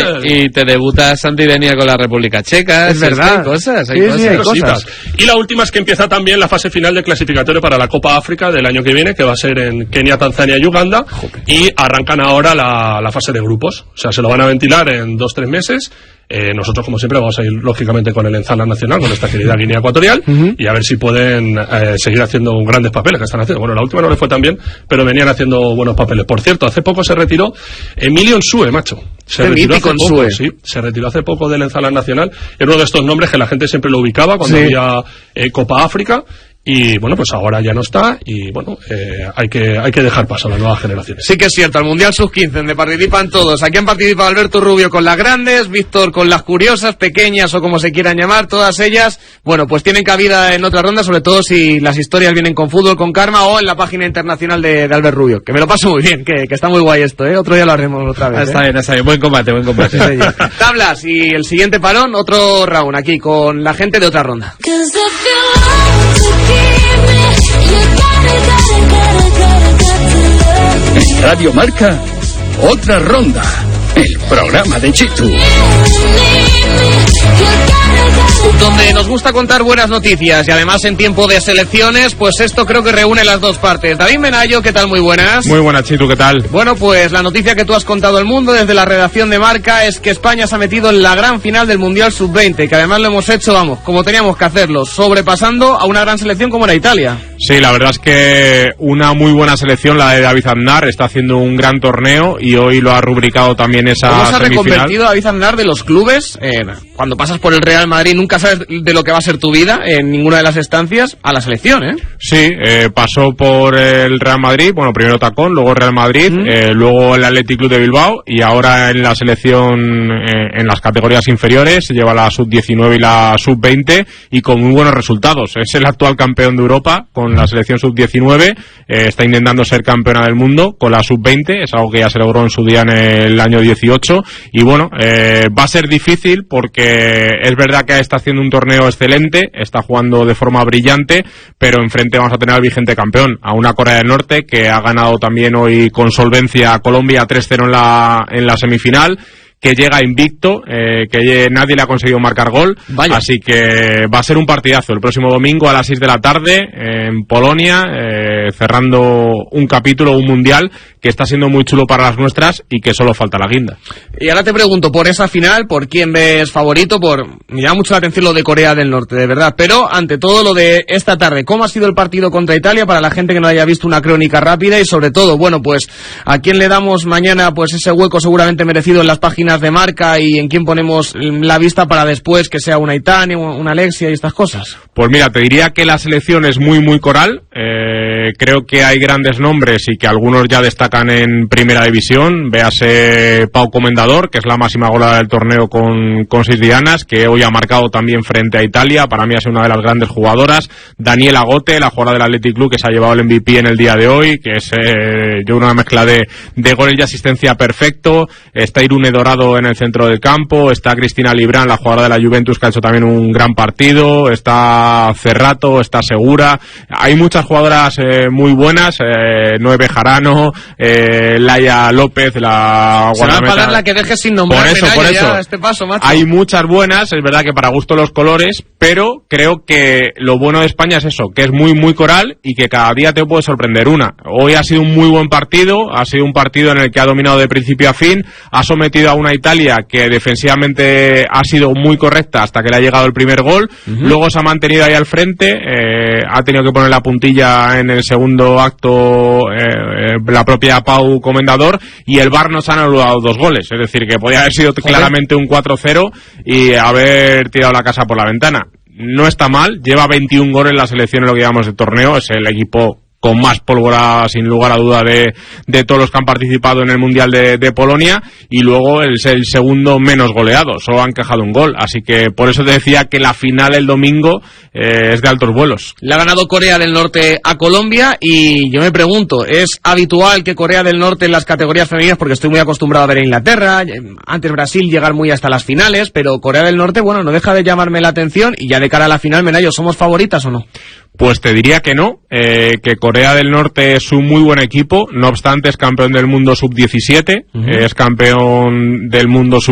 y te debuta Santi Denia con la República Checa. Es verdad. Hay cosas. Hay cosas. Y la última es que empieza también la fase final del clasificatorio para la Copa África del año que viene, que va a ser en Kenia, Tanzania y Uganda. Y arrancan ahora la fase de grupos. O sea, se lo van a ventilar en 2-3 meses. Nosotros, como siempre, vamos a ir lógicamente con el Enzala Nacional, con esta querida Guinea Ecuatorial, y a ver si pueden seguir haciendo grandes papeles que están haciendo. Bueno, la última no le fue tan bien, pero venían haciendo buenos papeles. Por cierto, hace poco se retiró Emilio Nsue, macho. Se retiró hace poco, sí, se retiró hace poco del Enzala Nacional. Era uno de estos nombres que la gente siempre lo ubicaba cuando había Copa África. Y bueno, pues ahora ya no está y bueno, hay que dejar paso a las nuevas generaciones. Sí que es cierto, al Mundial Sub-15 donde participan todos. Aquí han participado Alberto Rubio con las grandes, Víctor con las curiosas, pequeñas o como se quieran llamar, todas ellas, bueno, pues tienen cabida en otra ronda, sobre todo si las historias vienen con Fútbol con Karma o en la página internacional de Albert Rubio, que me lo paso muy bien, que está muy guay esto, otro día lo haremos otra vez. Está bien, buen combate. Tablas y el siguiente parón, otro round aquí con la gente de otra ronda. En Radio Marca, otra ronda, el programa de Chitu. Donde nos gusta contar buenas noticias y además en tiempo de selecciones, pues esto creo que reúne las dos partes. David Menayo, ¿qué tal? Muy buenas. Muy buenas, Chitu, ¿qué tal? Bueno, pues la noticia que tú has contado al mundo desde la redacción de Marca es que España se ha metido en la gran final del Mundial Sub-20, que además lo hemos hecho, vamos, como teníamos que hacerlo, sobrepasando a una gran selección como era Italia. Sí, la verdad es que una muy buena selección, la de David Aznar, está haciendo un gran torneo y hoy lo ha rubricado también esa ¿Cómo se ha semifinal? reconvertido David Aznar de los clubes? Cuando pasas por el Real Madrid nunca sabes de lo que va a ser tu vida en ninguna de las estancias, a la selección, Sí, pasó por el Real Madrid, bueno, primero Tacón, luego Real Madrid, luego el Athletic Club de Bilbao y ahora en la selección en las categorías inferiores, lleva la Sub-19 y la Sub-20 y con muy buenos resultados. Es el actual campeón de Europa con la selección Sub-19, está intentando ser campeona del mundo con la Sub-20, es algo que ya se logró en su día en el año 18 y bueno, va a ser difícil porque es verdad que está haciendo un torneo excelente, está jugando de forma brillante, pero enfrente vamos a tener al vigente campeón, a una Corea del Norte que ha ganado también hoy con solvencia a Colombia 3-0 en la semifinal, que llega invicto, que nadie le ha conseguido marcar gol. Vaya. Así que va a ser un partidazo el próximo domingo a las 6 de la tarde en Polonia, cerrando un capítulo, un mundial que está siendo muy chulo para las nuestras y que solo falta la guinda. Y ahora te pregunto por esa final, por quién ves favorito, me llama mucho la atención lo de Corea del Norte, de verdad, pero ante todo lo de esta tarde, ¿cómo ha sido el partido contra Italia para la gente que no haya visto una crónica rápida y sobre todo, bueno, pues a quién le damos mañana pues ese hueco seguramente merecido en las páginas de Marca y en quién ponemos la vista para después que sea una Itania, una Alexia y estas cosas? Pues mira, te diría que la selección es muy muy coral, creo que hay grandes nombres y que algunos ya destacan en primera división, véase Pau Comendador, que es la máxima goleadora del torneo con 6 dianas, que hoy ha marcado también frente a Italia, para mí ha sido una de las grandes jugadoras. Daniela Gote, la jugadora del Athletic Club, que se ha llevado el MVP en el día de hoy, que es una mezcla de goles y asistencia perfecto. Está Irune Dorado en el centro del campo, está Cristina Librán, la jugadora de la Juventus, que ha hecho también un gran partido, está Cerrato, está Segura, hay muchas jugadoras muy buenas, Noé Bejarano, Laia López, la guardameta. Se va a pagar la que dejes sin nombrar. Por eso. Este paso, macho. Hay muchas buenas, es verdad que para gusto los colores, pero creo que lo bueno de España es eso, que es muy muy coral y que cada día te puede sorprender una. Hoy ha sido un muy buen partido, ha sido un partido en el que ha dominado de principio a fin, ha sometido a una Italia que defensivamente ha sido muy correcta hasta que le ha llegado el primer gol, luego se ha mantenido ahí al frente, ha tenido que poner la puntilla en el segundo acto la propia Pau Comendador y el VAR nos ha anulado 2 goles, es decir que podía haber sido claramente un 4-0 y haber tirado la casa por la ventana. No está mal, lleva 21 goles en la selección en lo que llamamos de torneo, es el equipo con más pólvora sin lugar a duda de todos los que han participado en el Mundial de Polonia y luego el segundo menos goleado, solo han encajado un gol, así que por eso te decía que la final el domingo es de altos vuelos. Le ha ganado Corea del Norte a Colombia y yo me pregunto, ¿es habitual que Corea del Norte en las categorías femeninas, porque estoy muy acostumbrado a ver a Inglaterra, antes Brasil llegar muy hasta las finales, pero Corea del Norte, bueno, no deja de llamarme la atención y ya de cara a la final, Menayo, ¿somos favoritas o no? Pues te diría que no, que Corea del Norte es un muy buen equipo, no obstante es campeón del mundo sub-17, es campeón del mundo